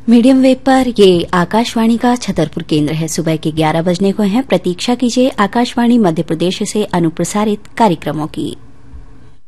Medium wave पर ये आकाशवाणी का छतरपुर केंद्र है। सुबह के 11 बजने को हैं। प्रतीक्षा कीजिए आकाशवाणी मध्य प्रदेश से अनुप्रसारित कार्यक्रमों की।